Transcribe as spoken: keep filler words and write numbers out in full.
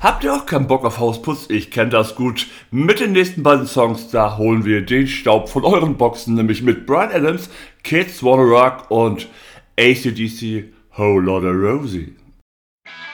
Habt ihr auch keinen Bock auf Hausputz? Ich kenne das gut. Mit den nächsten beiden Songs, da holen wir den Staub von euren Boxen, nämlich mit Bryan Adams, Kids Wanna Rock und A C/D C, Whole Lotta Rosie.